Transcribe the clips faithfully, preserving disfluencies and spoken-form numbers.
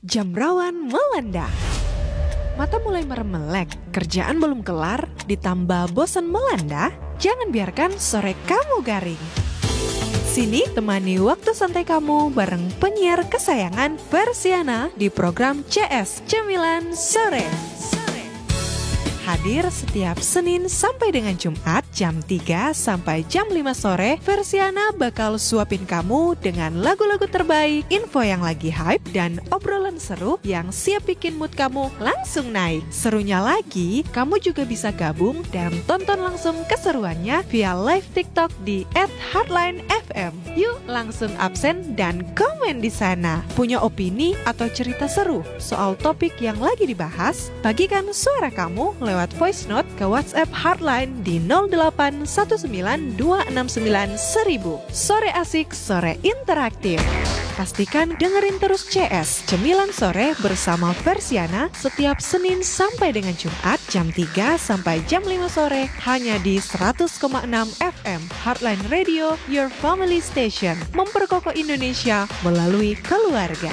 jam rawan melanda. Mata mulai meremelek, kerjaan belum kelar, ditambah bosan melanda? Jangan biarkan sore kamu garing. Sini temani waktu santai kamu bareng penyiar kesayangan Versiana di program C S Cemilan Sore. Hadir setiap Senin sampai dengan Jumat jam tiga sampai jam lima sore, Versiana bakal suapin kamu dengan lagu-lagu terbaik, info yang lagi hype, dan obrolan seru yang siap bikin mood kamu langsung naik. Serunya lagi, kamu juga bisa gabung dan tonton langsung keseruannya via live TikTok di et hotline f m. Yuk langsung absen dan komen di sana. Punya opini atau cerita seru soal topik yang lagi dibahas? Bagikan suara kamu lewat voice note ke WhatsApp Hotline di nol delapan satu sembilan dua enam sembilan seribu. Sore asik, sore interaktif. Pastikan dengerin terus C S Cemilan Sore bersama Versiana setiap Senin sampai dengan Jumat jam tiga sampai jam lima sore hanya di seratus koma enam F M Heartline Radio, your family station. Memperkokoh Indonesia melalui keluarga.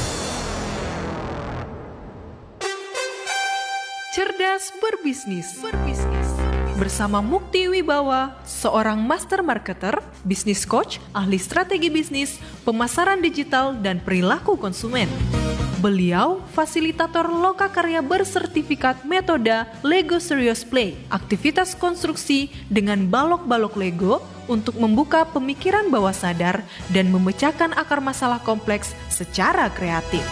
Cerdas berbisnis. Berbisnis. Bersama Mukti Wibawa, seorang master marketer, bisnis coach, ahli strategi bisnis, pemasaran digital, dan perilaku konsumen. Beliau fasilitator lokakarya bersertifikat metode Lego Serious Play, aktivitas konstruksi dengan balok-balok Lego untuk membuka pemikiran bawah sadar dan memecahkan akar masalah kompleks secara kreatif.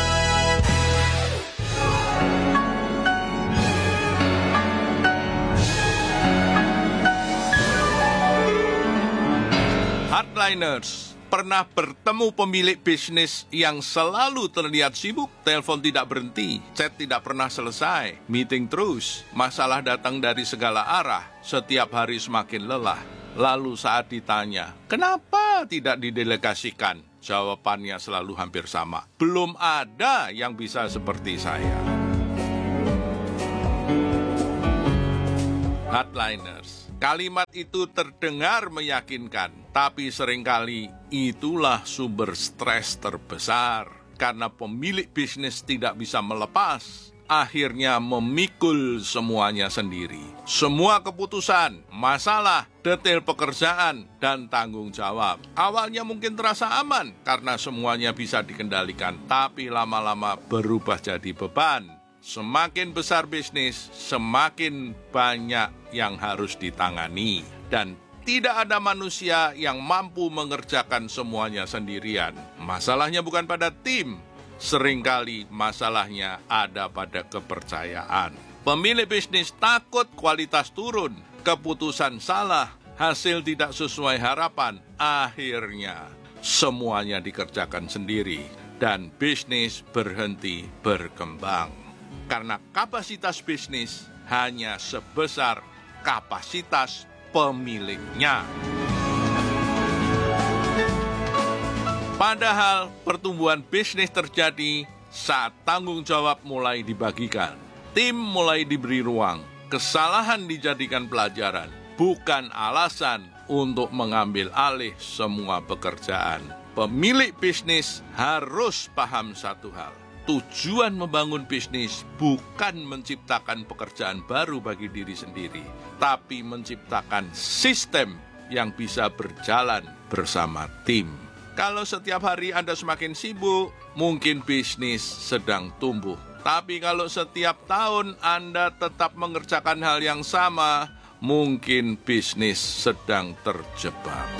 Hardliners, pernah bertemu pemilik bisnis yang selalu terlihat sibuk, telepon tidak berhenti, chat tidak pernah selesai, meeting terus, masalah datang dari segala arah, setiap hari semakin lelah. Lalu saat ditanya, kenapa tidak didelegasikan? Jawabannya selalu hampir sama, belum ada yang bisa seperti saya. Hardliners, kalimat itu terdengar meyakinkan, tapi seringkali itulah sumber stres terbesar. Karena pemilik bisnis tidak bisa melepas, akhirnya memikul semuanya sendiri. Semua keputusan, masalah, detail pekerjaan, dan tanggung jawab. Awalnya mungkin terasa aman karena semuanya bisa dikendalikan, tapi lama-lama berubah jadi beban. Semakin besar bisnis, semakin banyak yang harus ditangani. Dan tidak ada manusia yang mampu mengerjakan semuanya sendirian. Masalahnya bukan pada tim, seringkali masalahnya ada pada kepercayaan. Pemilik bisnis takut kualitas turun, keputusan salah, hasil tidak sesuai harapan. Akhirnya semuanya dikerjakan sendiri dan bisnis berhenti berkembang. Karena kapasitas bisnis hanya sebesar kapasitas pemiliknya. Padahal pertumbuhan bisnis terjadi saat tanggung jawab mulai dibagikan, tim mulai diberi ruang, kesalahan dijadikan pelajaran, bukan alasan untuk mengambil alih semua pekerjaan. Pemilik bisnis harus paham satu hal. Tujuan membangun bisnis bukan menciptakan pekerjaan baru bagi diri sendiri, tapi menciptakan sistem yang bisa berjalan bersama tim. Kalau setiap hari Anda semakin sibuk, mungkin bisnis sedang tumbuh. Tapi kalau setiap tahun Anda tetap mengerjakan hal yang sama, mungkin bisnis sedang terjebak.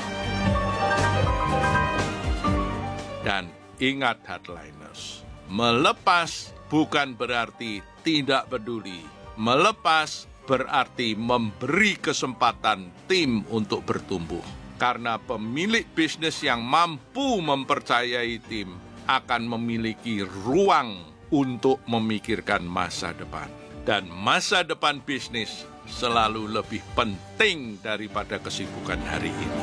Dan ingat Hardliners, melepas bukan berarti tidak peduli. Melepas berarti memberi kesempatan tim untuk bertumbuh. Karena pemilik bisnis yang mampu mempercayai tim akan memiliki ruang untuk memikirkan masa depan. Dan masa depan bisnis selalu lebih penting daripada kesibukan hari ini.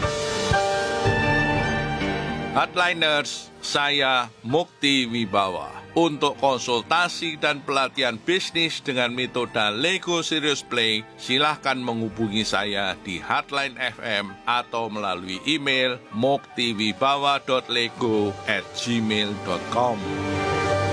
Hardliners, saya Mukti Wibawa. Untuk konsultasi dan pelatihan bisnis dengan metode Lego Serious Play, silahkan menghubungi saya di Hotline F M atau melalui email muktiwibawa dot lego at gmail dot com.